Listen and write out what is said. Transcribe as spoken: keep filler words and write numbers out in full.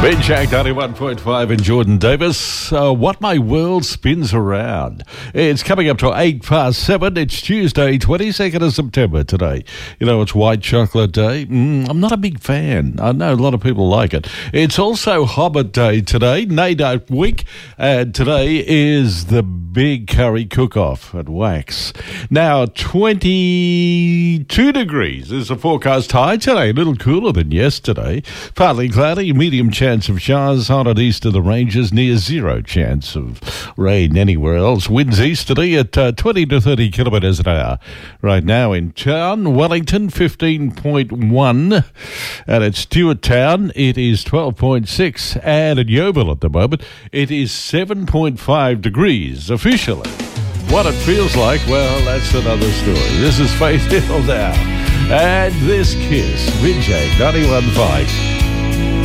Jack ninety-one point five and Jordan Davis. Uh, what my world spins around. It's coming up to eight past seven. It's Tuesday, twenty-second of September today. You know, it's White Chocolate Day. Mm, I'm not a big fan. I know a lot of people like it. It's also Hobbit Day today, NAIDO week, and today is the big curry cook-off at Wax. Now, twenty-two degrees is the forecast high today, a little cooler than yesterday. Partly cloudy, medium chance of showers on and east of the ranges, near zero chance of rain anywhere else. Winds easterly at uh, twenty to thirty kilometres an hour. Right now in town, Wellington fifteen point one, and at Stewart Town it is twelve point six, and at Yeovil at the moment it is seven point five degrees officially. What it feels like, well, that's another story. This is Faith Hill now, and this Kiss, Vinjay ninety-one point five.